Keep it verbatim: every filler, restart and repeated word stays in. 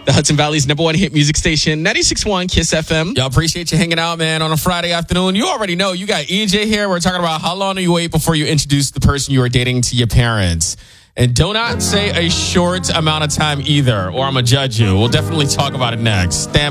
The Hudson Valley's number one hit music station, ninety-six point one Kiss F M. Y'all appreciate you hanging out, man, on a Friday afternoon. You already know. You got E J here. We're talking about how long do you wait before you introduce the person you are dating to your parents. And do not say a short amount of time either, or I'm going to judge you. We'll definitely talk about it next. Stand